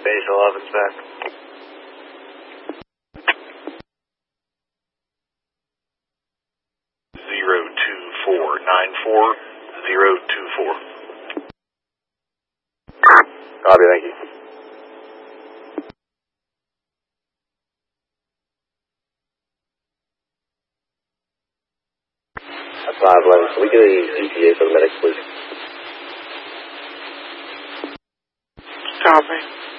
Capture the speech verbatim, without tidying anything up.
Base eleven's back. Zero two four nine four zero two four. Copy, thank you. five eleven, can we get a E T A for the medics, please? Copy.